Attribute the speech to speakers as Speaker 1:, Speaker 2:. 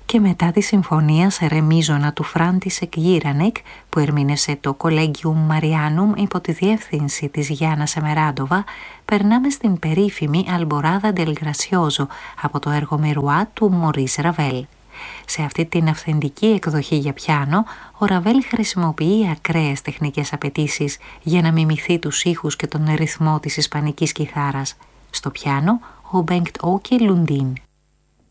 Speaker 1: και μετά τη συμφωνία σε ρεμίζωνα του Φράντισεκ Γίρανεκ που ερμήνευσε το Collegium Marianum υπό τη διεύθυνση της Γιάννα Σεμεράντοβα, περνάμε στην περίφημη Αλμποράδα del Gracioso από το έργο Μερουά του Μωρίς Ραβέλ. Σε αυτή την αυθεντική εκδοχή για πιάνο, ο Ραβέλ χρησιμοποιεί ακραίες τεχνικές απαιτήσεις για να μιμηθεί τους ήχους και τον ρυθμό της ισπανικής κιθάρας. Στο πιάνο, ο Bengt Åke Lundin.